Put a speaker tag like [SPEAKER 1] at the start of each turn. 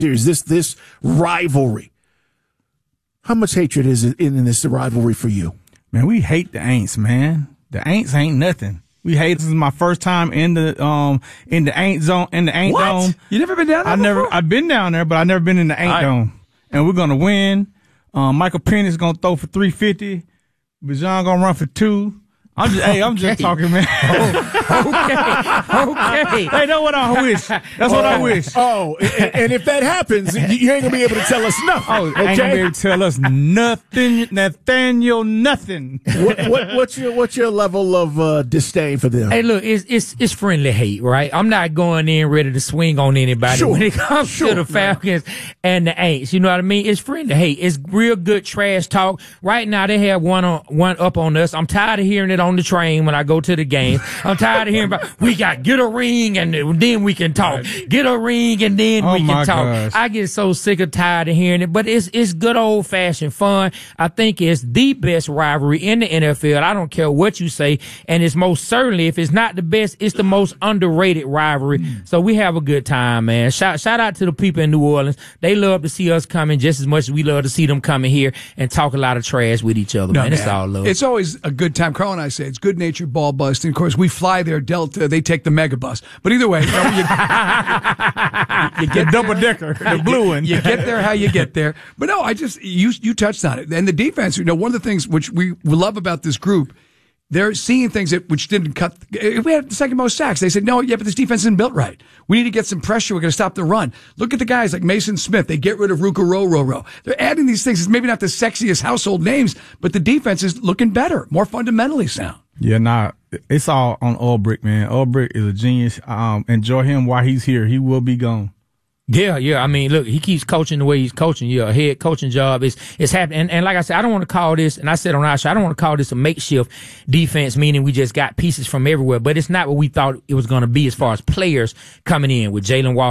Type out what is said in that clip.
[SPEAKER 1] this rivalry. How much hatred is in this rivalry for you?
[SPEAKER 2] Man, we hate the Aints, man. The Aints ain't nothing. We hate. This is my first time in the Ain't zone, in the Ain't Dome.
[SPEAKER 3] You never been down there before?
[SPEAKER 2] I've been down there, but I've never been in the Ain't Dome. And we're gonna win. Michael Penix gonna throw for 350. Bijan gonna run for 2. I'm just talking, man.
[SPEAKER 4] Okay.
[SPEAKER 2] Hey, that's what I wish. That's what I wish.
[SPEAKER 1] Oh, and if that happens, you ain't gonna be able to tell us nothing.
[SPEAKER 2] Oh,
[SPEAKER 1] okay?
[SPEAKER 2] ain't gonna be able to tell us nothing, Nathaniel, nothing.
[SPEAKER 1] What's your level of disdain for them?
[SPEAKER 4] Hey, look, it's friendly hate, right? I'm not going in ready to swing on anybody when it comes to the Falcons and the Aints. You know what I mean? It's friendly hate. It's real good trash talk. Right now, they have one up on us. I'm tired of hearing it on the train when I go to the game. I'm tired of hearing about get a ring and then we can talk. Get a ring and then we can talk.
[SPEAKER 2] Gosh.
[SPEAKER 4] I get so sick or tired of hearing it, but it's good old fashioned fun. I think it's the best rivalry in the NFL. I don't care what you say, and it's most certainly, if it's not the best, it's the most underrated rivalry. So we have a good time, man. Shout out to the people in New Orleans. They love to see us coming just as much as we love to see them coming here and talk a lot of trash with each other. Man, it's all love.
[SPEAKER 3] It's always a good time. Carl and I say it's good-natured ball busting. Of course, we fly there Delta. They take the megabus. But either way, you get
[SPEAKER 2] double-decker, the blue one.
[SPEAKER 3] You get there how you get there. But no, you touched on it. And the defense, one of the things which we love about this group, they're seeing things which didn't cut. We had the second most sacks. They said, no, but this defense isn't built right. We need to get some pressure. We're going to stop the run. Look at the guys like Mason Smith. They get rid of Ruka Roro. They're adding these things. It's maybe not the sexiest household names, but the defense is looking better, more fundamentally sound.
[SPEAKER 2] Yeah, it's all on Ulbrich, man. Ulbrich is a genius. Enjoy him while he's here. He will be gone.
[SPEAKER 4] Yeah. I mean, look, he keeps coaching the way he's coaching. Yeah, a head coaching job is happening. And like I said, I don't want to call this, and I said on our show, I don't want to call this a makeshift defense, meaning we just got pieces from everywhere. But it's not what we thought it was going to be as far as players coming in with Jalen Walker.